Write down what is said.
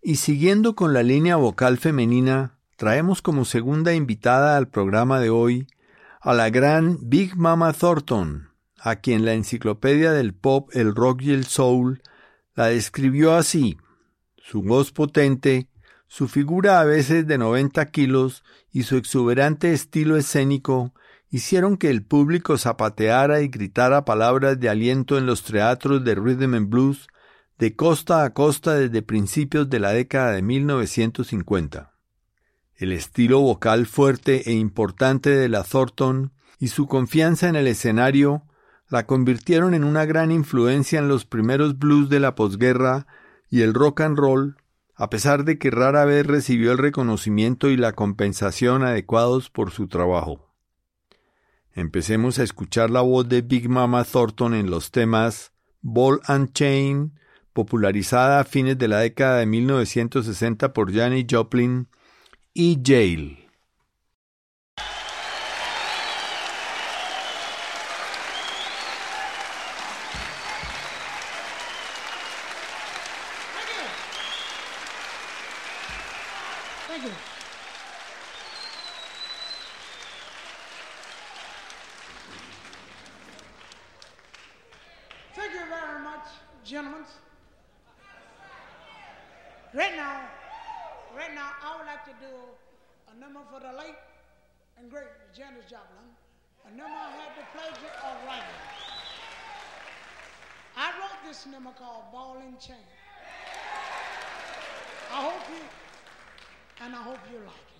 Y siguiendo con la línea vocal femenina, traemos como segunda invitada al programa de hoy a la gran Big Mama Thornton, a quien la Enciclopedia del Pop, el Rock y el Soul la describió así: su voz potente, su figura a veces de 90 kilos y su exuberante estilo escénico hicieron que el público zapateara y gritara palabras de aliento en los teatros de rhythm and blues de costa a costa desde principios de la década de 1950. El estilo vocal fuerte e importante de la Thornton y su confianza en el escenario la convirtieron en una gran influencia en los primeros blues de la posguerra y el rock and roll, a pesar de que rara vez recibió el reconocimiento y la compensación adecuados por su trabajo. Empecemos a escuchar la voz de Big Mama Thornton en los temas Ball and Chain, popularizada a fines de la década de 1960 por Janis Joplin, y Jail. Thank you. Thank you very much, gentlemen. Right now, I would like to do a number for the late and great Janis Joplin, a number I had the pleasure of writing. I wrote this number called Ball and Chain. I hope you like it.